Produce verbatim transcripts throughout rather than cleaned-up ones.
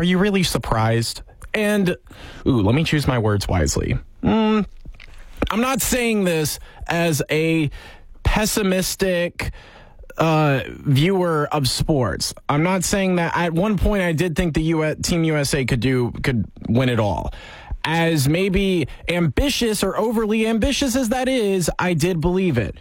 are you really surprised? And, ooh, let me choose my words wisely. Mm, I'm not saying this as a pessimistic uh, viewer of sports. I'm not saying that. At one point, I did think the U S, Team U S A could do could win it all. As maybe ambitious or overly ambitious as that is, I did believe it.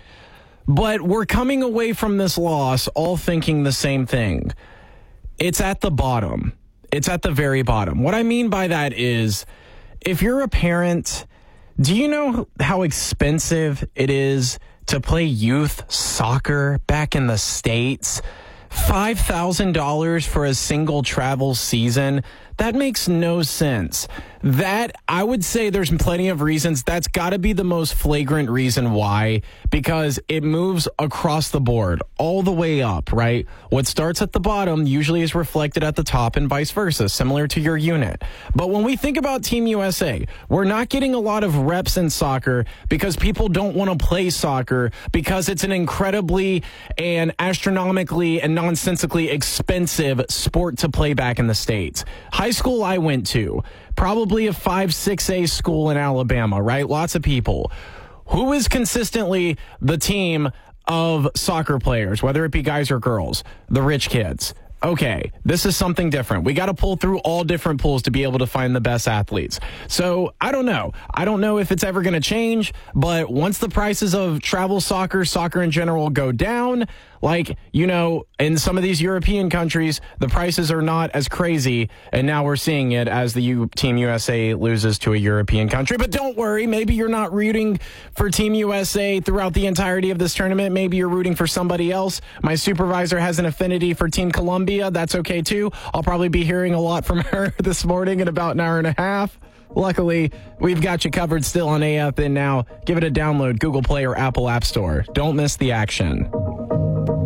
But we're coming away from this loss all thinking the same thing. It's at the bottom. It's at the very bottom. What I mean by that is, if you're a parent, do you know how expensive it is to play youth soccer back in the States? five thousand dollars for a single travel season? That makes no sense. That, I would say there's plenty of reasons. That's got to be the most flagrant reason why, because it moves across the board, all the way up, right? What starts at the bottom usually is reflected at the top and vice versa, similar to your unit. But when we think about Team U S A, we're not getting a lot of reps in soccer because people don't want to play soccer because it's an incredibly and astronomically and nonsensically expensive sport to play back in the States. High school I went to, probably a five six A school in Alabama, right? Lots of people. Who is consistently the team of soccer players, whether it be guys or girls? The rich kids. Okay, this is something different. We got to pull through all different pools to be able to find the best athletes. So I don't know. I don't know if it's ever going to change, but once the prices of travel soccer, soccer in general go down, like, you know, in some of these European countries, the prices are not as crazy, and now we're seeing it as the U- Team U S A loses to a European country. But don't worry, maybe you're not rooting for Team U S A throughout the entirety of this tournament. Maybe you're rooting for somebody else. My supervisor has an affinity for Team Colombia. That's okay, too. I'll probably be hearing a lot from her this morning in about an hour and a half. Luckily, we've got you covered still on A F N Now. Give it a download, Google Play or Apple App Store. Don't miss the action.